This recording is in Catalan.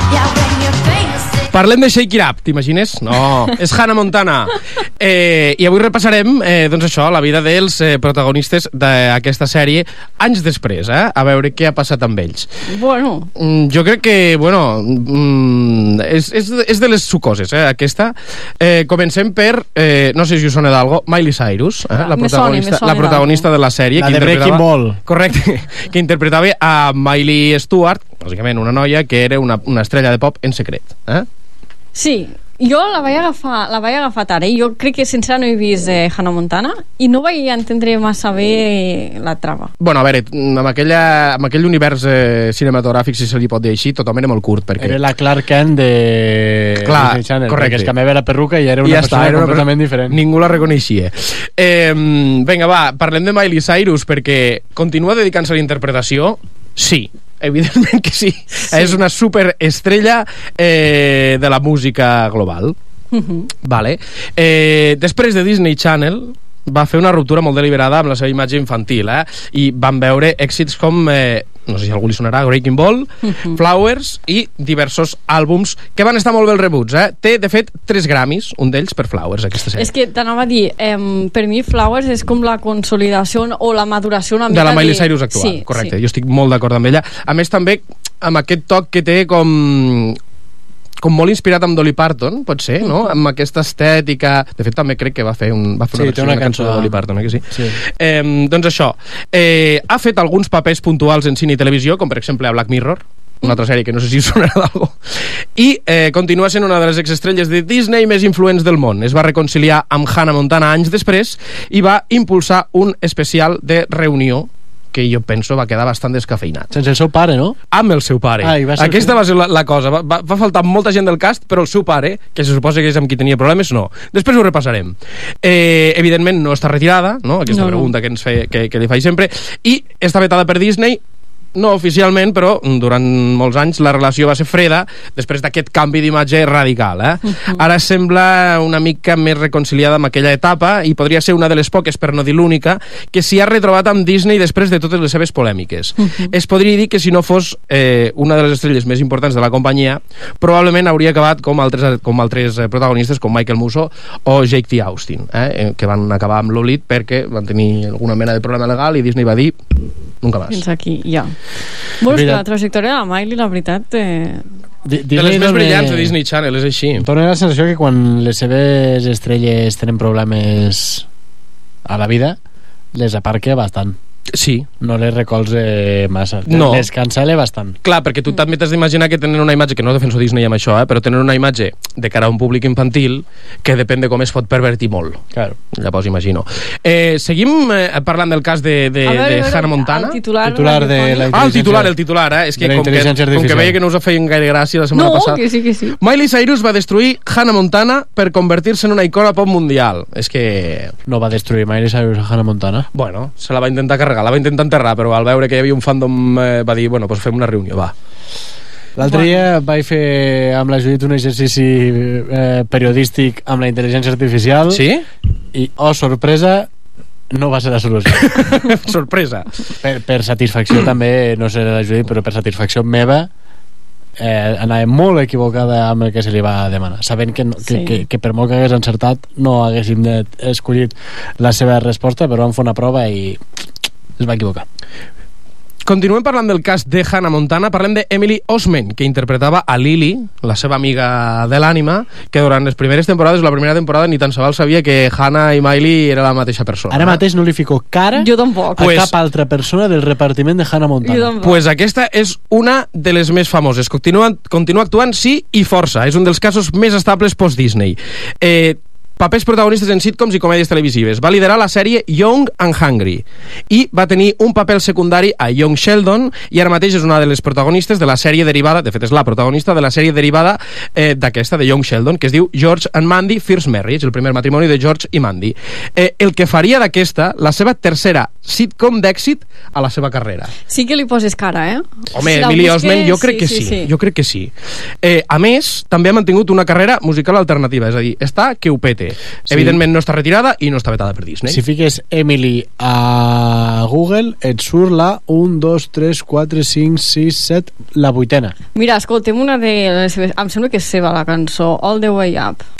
Parlem de Shake It Up, t'imagines? No, és Hannah Montana. I avui repassarem, doncs això, la vida dels protagonistes d'aquesta sèrie anys després, a veure què ha passat amb ells. Bueno. Jo crec que, és de les sucoses, aquesta. Comencem per, no sé si us sona d'algo, Miley Cyrus, la protagonista de la sèrie. La de Breaking Ball. Correcte, que interpretava a Miley Stewart, bàsicament una noia que era una estrella de pop en secret. Sí, jo la vaig agafar tard. Jo crec que sincerament no he vist Hannah Montana i no vaig entendre massa bé la trama. Bueno, a veure, amb aquell univers cinematogràfic, si se li pot dir així, tothom era molt curt. Perquè... Era la Clark Kent de Disney Channel, perquè es canviava la perruca i era una persona completament diferent. Ningú la reconeixia. Vinga, va, parlem de Miley Cyrus, perquè continua dedicant-se a la interpretació? Sí. Evidentment que sí. És una superestrella de la música global. Vale. Després de Disney Channel va fer una ruptura molt deliberada amb la seva imatge infantil, i van veure èxits com, no sé si a algú li sonarà, Breaking Ball, Flowers i diversos àlbums que van estar molt ben rebuts. Té, de fet, 3 Grammys, un d'ells per Flowers, aquesta sèrie. És que t'anava a dir, per mi Flowers és com la consolidació o la maduració una mica de la Miley Cyrus actual, sí, correcte, sí. Jo estic molt d'acord amb ella. A més, també amb aquest toc que té com molt inspirat amb Dolly Parton, pot ser, no? Amb aquesta estètica... De fet, també crec que va fer una cançó de Dolly Parton, que sí? Sí. Doncs això, ha fet alguns papers puntuals en cine i televisió, com per exemple a Black Mirror, una altra sèrie que no sé si us sonarà d'algo, i continua sent una de les exestrelles de Disney més influents del món. Es va reconciliar amb Hannah Montana anys després i va impulsar un especial de reunió que jo penso va quedar bastant descafeinat. Sense el seu pare, no? Amb el seu pare. Aquesta va ser la cosa. Va faltar molta gent del cast, però el seu pare, que se suposa que és amb qui tenia problemes, no. Després ho repassarem. Evidentment no està retirada, no? Aquesta pregunta que li faig sempre, i està vetada per Disney. No oficialment, però durant molts anys la relació va ser freda després d'aquest canvi d'imatge radical. Ara sembla una mica més reconciliada amb aquella etapa i podria ser una de les poques, per no dir l'única, que s'hi ha retrobat amb Disney després de totes les seves polèmiques. Es podria dir que si no fos una de les estrelles més importants de la companyia, probablement hauria acabat com altres protagonistes com Michael Musso o Jake T. Austin, que van acabar amb l'oblit perquè van tenir alguna mena de problema legal i Disney va dir nunca más. Fins aquí, ja. Bueno, és que la trajectòria de la Miley, la veritat... de les més brillants de Disney Channel, és així. Em dóna la sensació que quan les seves estrelles tenen problemes a la vida, les aparca bastant. Sí. No les recolze massa. No. Les cancel·la bastant. Clar, perquè tu també t'has d'imaginar que tenen una imatge, que no defenso Disney amb això, però tenen una imatge de cara a un públic infantil que depèn de com es pot pervertir molt. Claro. Llavors imagino. Seguim parlant del cas de Hannah Montana. El titular el titular, és que com que veia que no us feien gaire gràcia la setmana passada. No, que sí. Miley Cyrus va destruir Hannah Montana per convertir-se en una icona pop mundial. És que... No va destruir Miley Cyrus a Hannah Montana? Bueno, se la va intentar carregar, la va intentar enterrar, però al veure que hi havia un fandom va dir, bueno, doncs fem una reunió, va. L'altre dia vaig fer amb la Judit un exercici periodístic amb la intel·ligència artificial. Sí? I, sorpresa, no va ser la solució. Sorpresa. Per satisfacció també, no sé la Judit, però per satisfacció meva anava molt equivocada amb el que se li va demanar, sabent que per molt que hagués encertat no haguéssim escollit la seva resposta, però vam fer una prova i es va equivocar. Continuem parlant del cas de Hannah Montana. Parlem de Emily Osment, que interpretava a Lily, la seva amiga de l'ànima, que durant les primeres temporades, la primera temporada, ni tan sols sabia que Hannah i Miley era la mateixa persona. Ara mateix no li fico cara a cap altra persona del repartiment de Hannah Montana. Pues aquesta és una de les més famoses. Continua actuant, sí, i força. És un dels casos més estables post-Disney. Papers protagonistes en sitcoms i comèdies televisives. Va liderar la sèrie Young and Hungry i va tenir un paper secundari a Young Sheldon, i ara mateix és una de les protagonistes de la sèrie derivada, de fet és la protagonista de la sèrie derivada d'aquesta, de Young Sheldon, que es diu George and Mandy First Marriage, el primer matrimoni de George i Mandy. El que faria d'aquesta la seva tercera sitcom d'èxit a la seva carrera. Sí que li poses cara, Home, Emily Osment, jo crec que sí. Jo crec que sí. A més, també ha mantingut una carrera musical alternativa, és a dir, està que ho pete. evidentment no està retirada i no està vetada per Disney. Si fiques Emily a Google et surt la 1, 2, 3, 4, 5, 6, 7, la 8ª. Mira, escoltem una de les seves, em sembla que és seva la cançó, All the Way Up.